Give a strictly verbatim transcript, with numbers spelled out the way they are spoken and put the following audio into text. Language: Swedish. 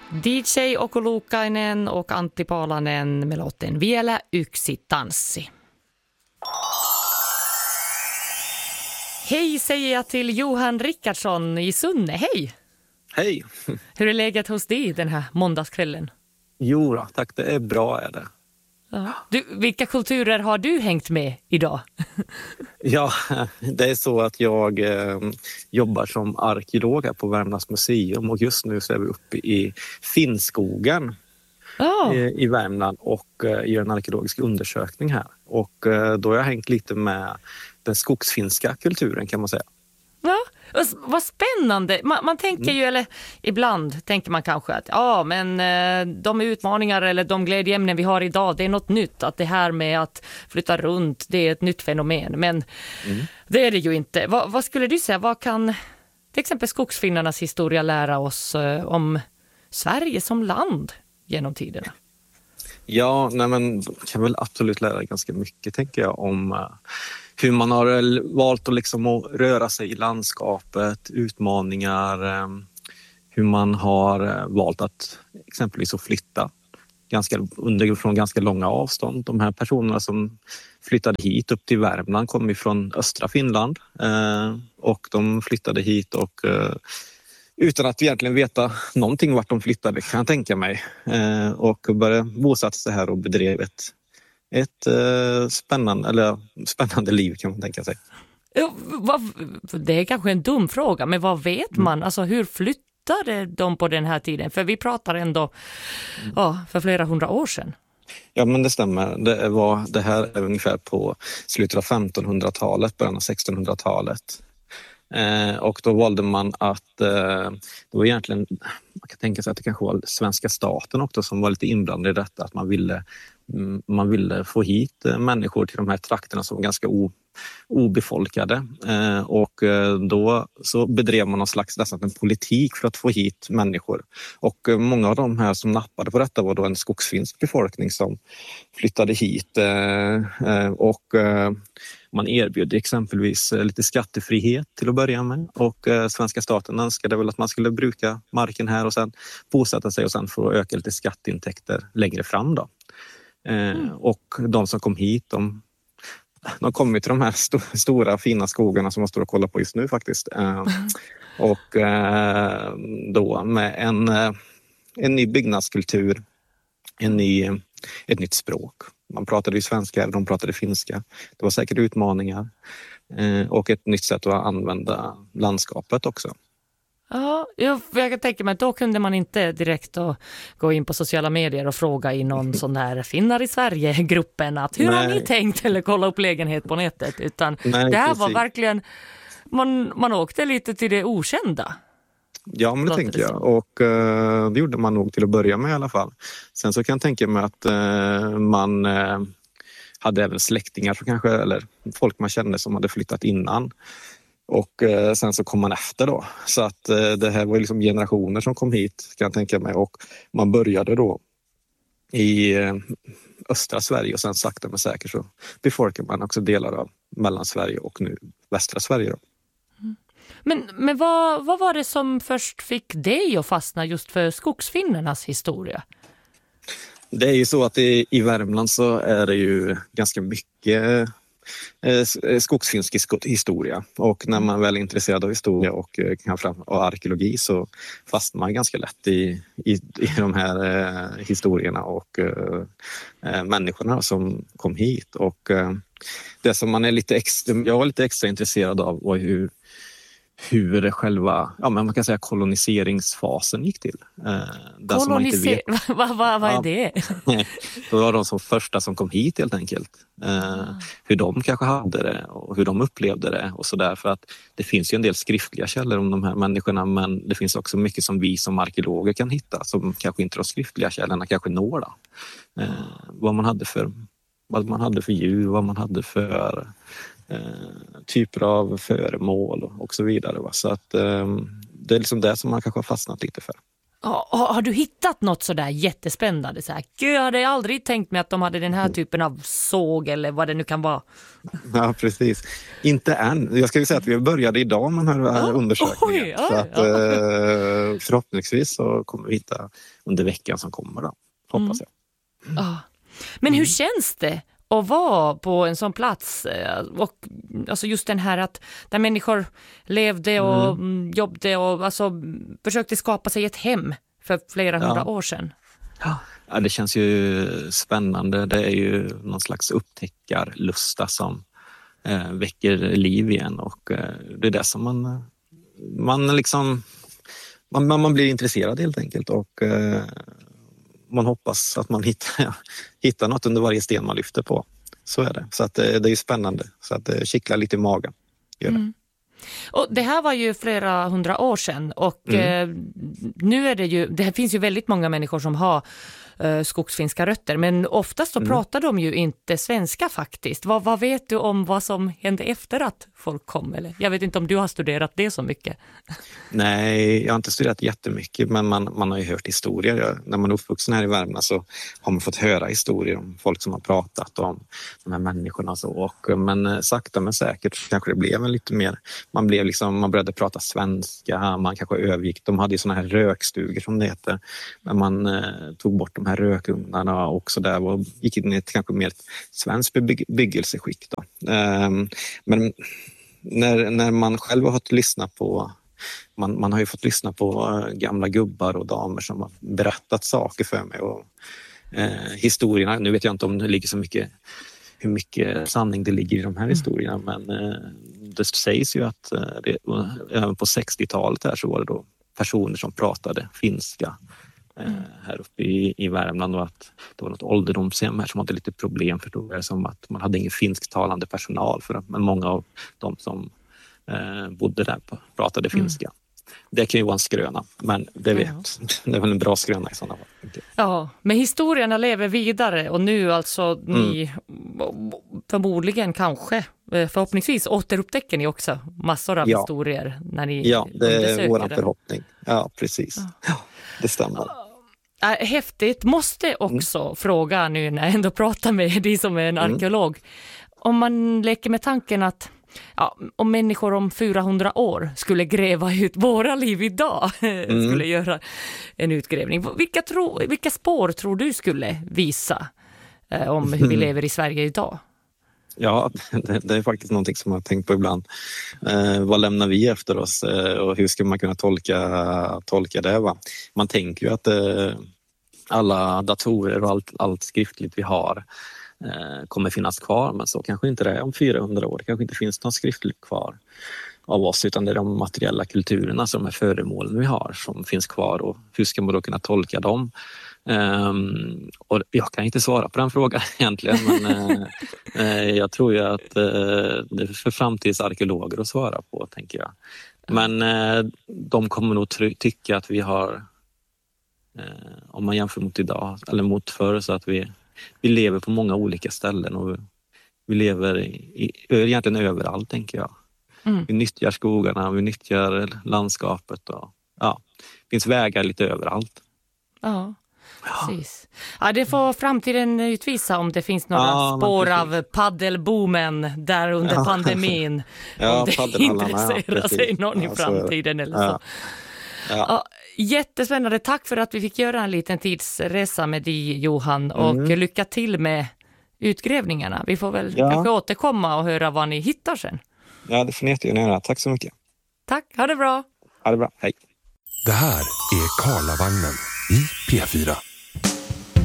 D J Oko Luukkainen och Antti Paalanen med låten Vielä yksi tanssi. Hej säger jag till Johan Rickardsson i Sunne. Hej! Hej! Hur är läget hos dig den här måndagskvällen? Jo då, tack, det är bra är det. Ja. Du, vilka kulturer har du hängt med idag? Ja, det är så att jag eh, jobbar som arkeolog här på Värmlands museum och just nu så är vi uppe i Finnskogen oh. i, i Värmland och eh, gör en arkeologisk undersökning här. Och eh, då har jag hängt lite med den skogsfinska kulturen kan man säga. Ja, vad spännande. Man, man tänker ju, eller ibland tänker man kanske att ja, men eh, de utmaningar eller de glädjeämnen vi har idag, det är något nytt. Att det här med att flytta runt, det är ett nytt fenomen. Men mm. det är det ju inte. Va, vad skulle du säga, vad kan till exempel skogsfinnarnas historia lära oss eh, om Sverige som land genom tiderna? Ja, nej men kan väl absolut lära ganska mycket tänker jag om uh, hur man har valt att, liksom, att röra sig i landskapet, utmaningar, um, hur man har uh, valt att exempelvis att flytta ganska, under, från ganska långa avstånd. De här personerna som flyttade hit upp till Värmland kom från östra Finland uh, och de flyttade hit och uh, utan att egentligen veta någonting vart de flyttade kan jag tänka mig. Eh, och började bosätta sig här och bedrev ett, ett eh, spännande, eller, spännande liv kan man tänka sig. Ja, vad, det är kanske en dum fråga, men vad vet man? Alltså hur flyttade de på den här tiden? För vi pratar ändå mm. ja, för flera hundra år sedan. Ja men det stämmer. Det, var, det här är ungefär på slutet av femtonhundratalet, början av sextonhundratalet. Eh, och då valde man att eh, det var egentligen, man kan tänka sig att det kanske var svenska staten också som var lite inblandad i detta, att man ville, mm, man ville få hit eh, människor till de här trakterna som var ganska o, obefolkade eh, och eh, då så bedrev man någon slags nästan en politik för att få hit människor och eh, många av de här som nappade på detta var då en skogsfinsk befolkning som flyttade hit eh, eh, och eh, man erbjöd exempelvis lite skattefrihet till att börja med och eh, svenska staten önskade väl att man skulle bruka marken här och sen bosätta sig och sen få öka lite skatteintäkter längre fram då. Eh, mm. Och de som kom hit, de, de kom ju till de här st- stora fina skogarna som man står och kollar på just nu faktiskt. Eh, mm. Och eh, då med en, en ny byggnadskultur, en ny, ett nytt språk. Man pratade ju svenska, de pratade finska. Det var säkert utmaningar eh, och ett nytt sätt att använda landskapet också. Ja, jag, jag kan tänka mig att då kunde man inte direkt att gå in på sociala medier och fråga i någon sån här finnar i Sverige-gruppen att hur Nej. har ni tänkt eller kolla upp lägenhet på nätet, utan Nej, det här precis. var verkligen, man, man åkte lite till det okända. Ja, men det Låter tänker det jag. Och uh, det gjorde man nog till att börja med i alla fall. Sen så kan jag tänka mig att uh, man uh, hade även släktingar som kanske, eller folk man kände som hade flyttat innan. Och uh, sen så kom man efter då. Så att uh, det här var liksom generationer som kom hit kan jag tänka mig. Och man började då i uh, östra Sverige och sen sakta men säkert så befolkade man också delar av Mellansverige och nu västra Sverige då. Men, men vad, vad var det som först fick dig att fastna just för skogsfinnarnas historia? Det är ju så att i, i Värmland så är det ju ganska mycket eh, skogsfinsk historia. Och när man väl är intresserad av historia och, och arkeologi så fastnar man ganska lätt i, i, i de här eh, historierna och eh, människorna som kom hit. Och eh, det som man är lite extra, jag var lite extra intresserad av var hur hur själva, ja men man kan säga koloniseringsfasen gick till. Eh, Koloniser... Vad va, va är det? Det var de som första som kom hit helt enkelt. Eh, ah. Hur de kanske hade det och hur de upplevde det och sådär, för att det finns ju en del skriftliga källor om de här människorna, men det finns också mycket som vi som arkeologer kan hitta som kanske inte de skriftliga källorna kanske når då. Eh, vad man hade för vad man hade för djur, vad man hade för Eh, typer av föremål och så vidare. Va? Så att eh, det är liksom det som man kanske har fastnat lite för. Har, har du hittat något sådär jättespännande? Så här, Gud, jag hade aldrig tänkt mig att de hade den här typen av såg eller vad det nu kan vara. Ja, precis. Inte än. Jag ska ju säga att vi började idag med den här oh, undersökningen. Oj, oj, så att, ja. eh, förhoppningsvis så kommer vi hitta under veckan som kommer då. Hoppas jag. Mm. Oh. Men hur känns det att vara på en sån plats? Och alltså just den här att där människor levde och mm. jobbade och alltså försökte skapa sig ett hem för flera hundra ja. år sedan. Ja, det känns ju spännande. Det är ju någon slags upptäckarlusta som eh, väcker liv igen och eh, det är det som man man liksom man, man blir intresserad helt enkelt och eh, man hoppas att man hittar, hittar något under varje sten man lyfter på. Så är det. Så att det, det är spännande. Så att det kittlar lite i magen. Gör det. Mm. Och det här var ju flera hundra år sedan och mm. eh, nu är det ju, det finns ju väldigt många människor som har eh, skogsfinska rötter, men oftast så mm. pratar de ju inte svenska faktiskt. Vad, vad vet du om vad som hände efter att folk kom? Eller? Jag vet inte om du har studerat det så mycket. Nej, jag har inte studerat jättemycket, men man, man har ju hört historier. Jag, när man är uppvuxen här i Värmland så har man fått höra historier om folk som har pratat om de här människorna. Så. Och, men sakta men säkert kanske det blev en lite mer, man blev liksom, man började prata svenska, man kanske övergick, de hade ju såna här rökstugor som det heter, men man eh, tog bort de här rökugnarna och så där och gick in i ett kanske mer svenskt bebyggelseskick då. Eh, men när, när man själv har fått lyssna på Man, man har ju fått lyssna på gamla gubbar och damer som har berättat saker för mig och eh, historierna. Nu vet jag inte om det ligger så mycket, hur mycket sanning det ligger i de här historierna, men eh, det sägs ju att eh, det, även på sextiotalet här så var det då personer som pratade finska eh, här uppe i, i Värmland och att det var något ålderdomshem här som hade lite problem, förstod jag, som att man hade ingen finsktalande personal för att, men många av de som Eh, bodde där på, pratade finska. Mm. Det kan ju vara en skröna, men det vet ja. Det är väl en bra skröna i sådana fall. Ja, men historierna lever vidare och nu alltså mm. ni förmodligen kanske förhoppningsvis återupptäcker ni också massor av ja. historier när ni Ja, det är vår förhoppning. Ja, precis. Ja. Ja, det stämmer. Äh, häftigt. Måste också mm. fråga nu när jag ändå pratar med dig som är en mm. arkeolog. Om man leker med tanken att ja, om människor om fyrahundra år skulle gräva ut våra liv idag, mm. skulle göra en utgrävning. Vilka, tro, vilka spår tror du skulle visa eh, om hur vi lever i Sverige idag? Ja, det, det är faktiskt någonting som jag har tänkt på ibland. Eh, vad lämnar vi efter oss eh, och hur ska man kunna tolka, tolka det? Va? Man tänker ju att eh, alla datorer och allt, allt skriftligt vi har kommer finnas kvar, men så kanske inte det är om fyrahundra år. Det kanske inte finns något skriftligt kvar av oss, utan det är de materiella kulturerna som är föremålen vi har som finns kvar, och hur ska man då kunna tolka dem? Um, och jag kan inte svara på den frågan egentligen, men uh, jag tror ju att uh, det är för framtidsarkeologer att svara på, tänker jag. Men uh, de kommer nog ty- tycka att vi har, uh, om man jämför mot idag eller mot förr, så att vi Vi lever på många olika ställen och vi lever i, i, egentligen överallt, tänker jag. Mm. Vi nyttjar skogarna, vi nyttjar landskapet och ja, det finns vägar lite överallt. Ja, precis. Ja, det får framtiden utvisa om det finns några ja, spår av paddelboomen där under ja. pandemin. Ja, om det intresserar ja, sig någon ja, i framtiden eller så. Ja. Ja. Ja, jättespännande. Tack för att vi fick göra en liten tidsresa med dig, Johan, och mm. lycka till med utgrävningarna. Vi får väl ja. kanske återkomma och höra vad ni hittar sen. Ja, det får ni jättegärna göra. Tack så mycket. Tack, ha det bra. Ha det bra, hej. Det här är Karlavagnen i P fyra.